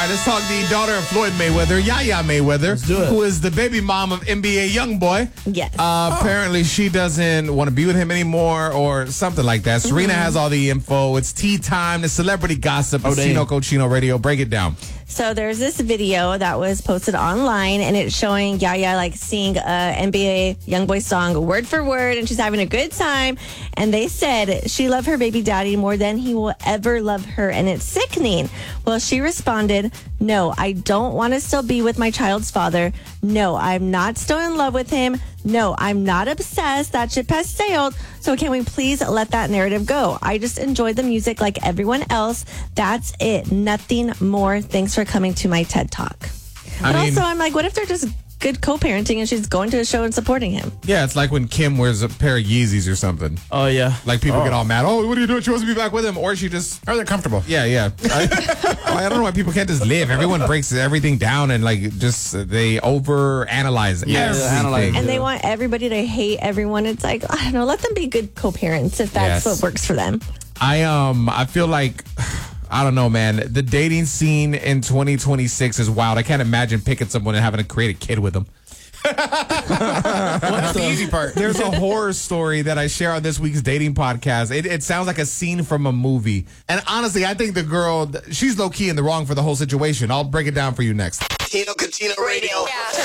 right, let's talk the daughter of Floyd Mayweather, Yaya Mayweather, do it. who is the baby mom of NBA YoungBoy. Yes. Apparently, she doesn't want to be with him anymore or something like that. Serena has all the info. It's tea time. The celebrity gossip. Casino Cochino Radio. Break it down. So there's this video that was posted online, and it's showing Yaya like sing a NBA YoungBoy song word for word, and she's having a good time. And they said she loved her baby daddy more than he will ever love her, and it's sickening. Well, she responded, "No, I don't want to still be with my child's father. No, I'm not still in love with him. No, I'm not obsessed. That ship has sailed. So can we please let that narrative go? I just enjoy the music like everyone else. That's it. Nothing more. Thanks for coming to my TED Talk." But also, I'm like, what if they're just good co-parenting and she's going to a show and supporting him? Yeah, it's like when Kim wears a pair of Yeezys or something. Oh, yeah. Like people get all mad. Oh, what are you doing? She wants to be back with him. Or she just... Or they're comfortable. Yeah. I don't know why people can't just live. Everyone breaks everything down and like just they overanalyze everything. And they want everybody to hate everyone. It's like, I don't know, let them be good co-parents if that's what works for them. I feel like... I don't know, man. The dating scene in 2026 is wild. I can't imagine picking someone and having to create a kid with them. That's the easy part. There's a horror story that I share on this week's dating podcast. It sounds like a scene from a movie. And honestly, I think the girl, she's low-key in the wrong for the whole situation. I'll break it down for you next. Casino Radio. Yeah.